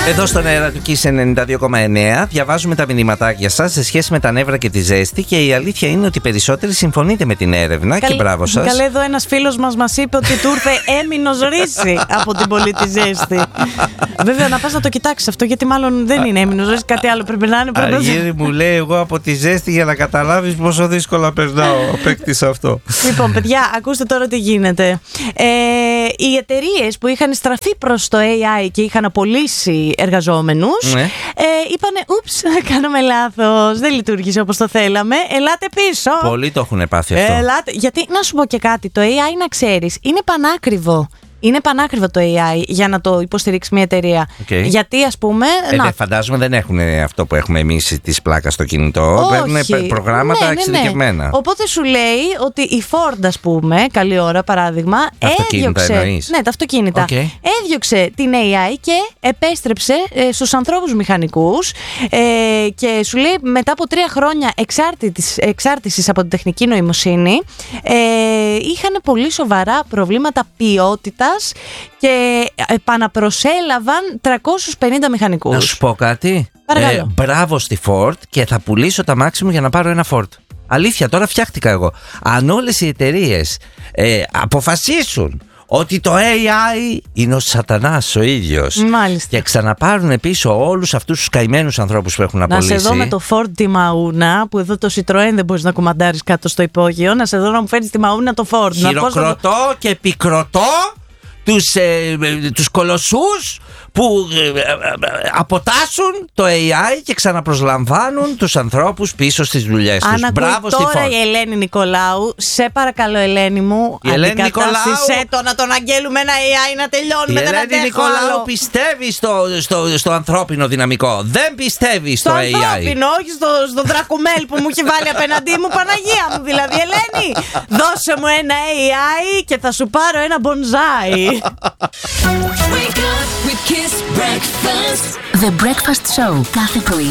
Εδώ στον αέρα του Kiss 92,9 διαβάζουμε τα μηνυματάκια σας σε σχέση με τα νεύρα και τη ζέστη και η αλήθεια είναι ότι περισσότεροι συμφωνείτε με την έρευνα και μπράβο σας. Καλέ, εδώ ένας φίλος μας είπε ότι του ήρθε έμεινος ρίση από την πολύ τη ζέστη. Βέβαια να πας να το κοιτάξεις αυτό, γιατί μάλλον δεν είναι έμεινος ρίση, κάτι άλλο πρέπει να είναι. Αργύρι μου λέει, εγώ από τη ζέστη για να καταλάβεις πόσο δύσκολα περνάω. Απέκτησα αυτό. Λοιπόν, παιδιά, ακούστε τώρα τι γίνεται. Οι εταιρείες που είχαν στραφεί προς το AI και είχαν απολύσει εργαζόμενους, είπανε ούψ, κάναμε λάθος, δεν λειτουργήσε όπως το θέλαμε, ελάτε πίσω. Πολλοί το έχουν πάθει αυτό. Γιατί να σου πω και κάτι, το AI να ξέρεις είναι πανάκριβο. Είναι πανάκριβο το AI για να το υποστηρίξει μια εταιρεία. Γιατί ας πούμε. Φαντάζομαι δεν έχουν αυτό που έχουμε εμείς της πλάκας στο κινητό. Παίρνουν προγράμματα εξειδικευμένα. Οπότε σου λέει ότι η Ford, ας πούμε, καλή ώρα παράδειγμα, έδιωξε. Ναι, τα αυτοκίνητα. Έδιωξε την AI και επέστρεψε στους ανθρώπους μηχανικούς. Και σου λέει μετά από 3 χρόνια εξάρτησης από την τεχνική νοημοσύνη, είχαν πολύ σοβαρά προβλήματα ποιότητας και επαναπροσέλαβαν 350 μηχανικούς. Να σου πω κάτι. Μπράβο στη Ford και θα πουλήσω τα μάξι μου για να πάρω ένα Ford. Αλήθεια, τώρα φτιάχτηκα εγώ. Αν όλες οι εταιρείες αποφασίσουν ότι το AI είναι ο σατανάς ο ίδιος. Μάλιστα. Και ξαναπάρουν πίσω όλους αυτούς τους καημένους ανθρώπους που έχουν απολύσει. Να σε δω με το Ford τη μαούνα, που εδώ το Citroën δεν μπορείς να κουμαντάρεις κάτω στο υπόγειο. Να σε δω να μου φέρεις τη μαούνα το Ford. Χειροκροτώ και επικροτώ τους κολοσσούς που αποτάσσουν το AI και ξαναπροσλαμβάνουν τους ανθρώπους πίσω στις δουλειές τους. Μπράβο στη Ford. Τώρα η Ελένη Νικολάου, σε παρακαλώ Ελένη μου, αντικατάστησέ το, να τον αγγέλουμε ένα AI να τελειώνουμε. Η Ελένη Νικολάου πιστεύει στο ανθρώπινο δυναμικό. Δεν πιστεύει στο AI. Στο ανθρώπινο, όχι στο Δρακουμέλ που μου έχει βάλει απέναντί μου. Παναγία μου δηλαδή. Ελένη, δώσε μου ένα AI και θα σου πάρω ένα μπονζάι. Wake up with Kiss Breakfast. The Breakfast Show κάθε πρωί